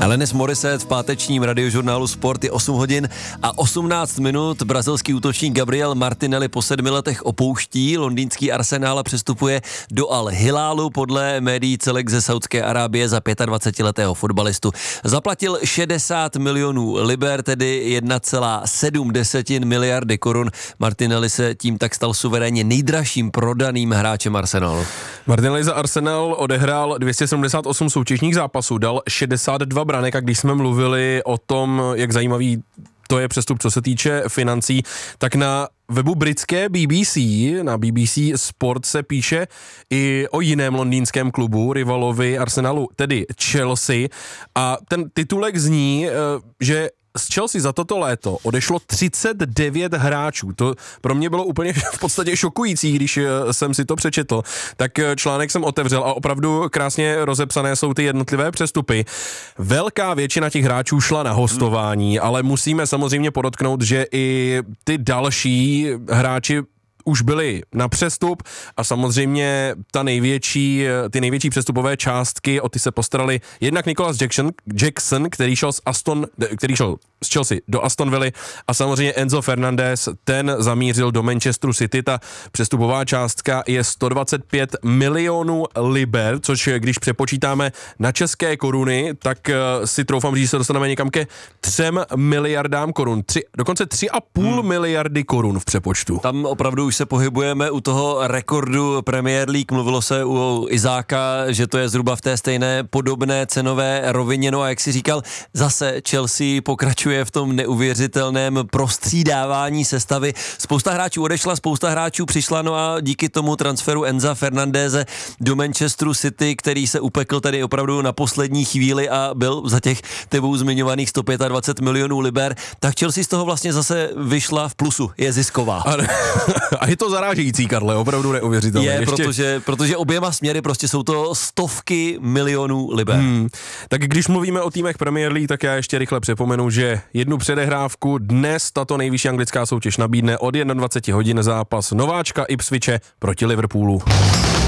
Alanis Morissette v pátečním radiožurnálu Sport je 8 hodin a 18 minut. Brazilský útočník Gabriel Martinelli po 7 letech opouští londýnský Arsenal a přestupuje do Al Hilálu. Podle médií celek ze Saudské Arábie za 25letého fotbalistu zaplatil 60 milionů liber, tedy 1,7 miliardy korun. Martinelli se tím tak stal suverénně nejdražším prodaným hráčem Arsenalu. Martinelli za Arsenal odehrál 278 soutěžních zápasů, dal 62 branek a když jsme mluvili o tom, jak zajímavý to je přestup, co se týče financí, tak na webu britské BBC, na BBC Sport se píše i o jiném londýnském klubu, rivalovi Arsenalu, tedy Chelsea, a ten titulek zní, že z Chelsea za toto léto odešlo 39 hráčů. To pro mě bylo úplně v podstatě šokující, když jsem si to přečetl. Tak článek jsem otevřel a opravdu krásně rozepsané jsou ty jednotlivé přestupy. Velká většina těch hráčů šla na hostování, ale musíme samozřejmě podotknout, že i ty další hráči už byli na přestup a samozřejmě ty největší přestupové částky, o ty se postarali jednak Nicholas Jackson, který šel z Chelsea do Aston Villa, a samozřejmě Enzo Fernandez, ten zamířil do Manchesteru City. Ta přestupová částka je 125 milionů liber, což když přepočítáme na české koruny, tak si troufám říct, že se dostaneme někam ke 3 miliardám korun. Dokonce 3,5 miliardy korun v přepočtu. Tam opravdu už se pohybujeme u toho rekordu Premier League. Mluvilo se u Izáka, že to je zhruba v té stejné podobné cenové rovině. No a jak si říkal, zase Chelsea pokračuje v tom neuvěřitelném prostřídávání sestavy. Spousta hráčů odešla, spousta hráčů přišla, no a díky tomu transferu Enza Fernandeze do Manchesteru City, který se upekl tady opravdu na poslední chvíli a byl za těch tebou zmiňovaných 125 milionů liber, tak Chelsea z toho vlastně zase vyšla v plusu, je zisková. A je to zarážející, Karle, opravdu neuvěřitelné. Protože oběma směry prostě jsou to stovky milionů liber. Tak když mluvíme o týmech Premier League, tak já ještě rychle připomenu, že jednu předehrávku dnes tato nejvyšší anglická soutěž nabídne od 21 hodin zápas nováčka Ipswiche proti Liverpoolu.